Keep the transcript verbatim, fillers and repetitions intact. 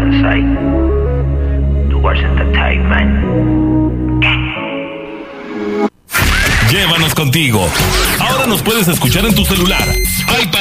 other side. Towards entertainment. Llévanos contigo. Ahora nos puedes escuchar en tu celular, iPad